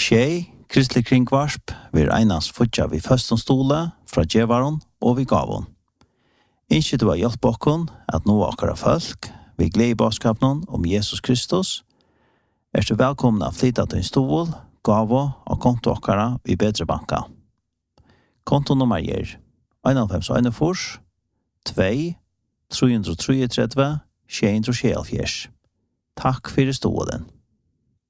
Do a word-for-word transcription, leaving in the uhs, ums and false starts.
Tjej, kristelig kringvarsp, vi einans futja vi førstens stole, fra djevaron og vi gavon. Innskje du har hjelp okkon at nå akkara folk, vi gled i baskapen om Jesus Kristus, er så velkommen av flytta til en stol, gavo og konto akkara i bedre banka. Kontonummer er en fem en fors, to, tre tre tre, sju tre sju. Takk for stolen.